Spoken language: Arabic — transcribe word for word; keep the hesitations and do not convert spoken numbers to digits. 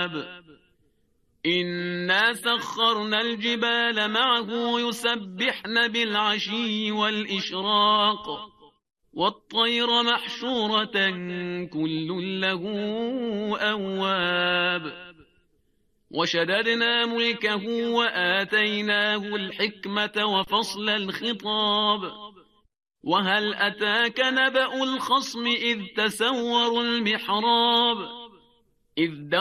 أواب إنا سخرنا الجبال معه يسبحن بالعشي والإشراق والطير محشورة كل له أواب وشددنا ملكه وآتيناه الحكمة وفصل الخطاب وهل أتاك نبأ الخصم إذ تسوروا المحراب إذ